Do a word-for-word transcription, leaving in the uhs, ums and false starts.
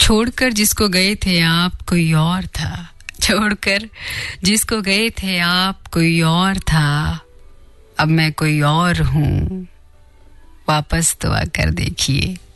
छोड़कर जिसको गए थे आप कोई और था, छोड़कर जिसको गए थे आप कोई और था, अब मैं कोई और हूँ, वापस तो आकर देखिए।